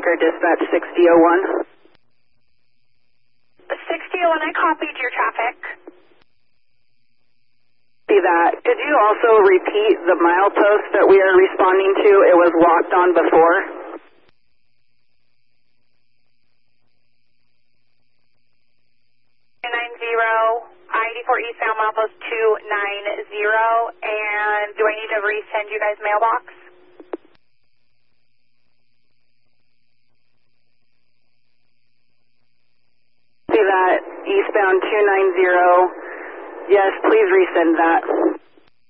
Baker Dispatch 6001. 6001, I copied your traffic. See that. Could you also repeat the milepost that we are responding to? It was locked on before. 290, ID4 eastbound milepost 290, and do I need to resend you guys mailbox? See that, eastbound 290. Yes, please resend that.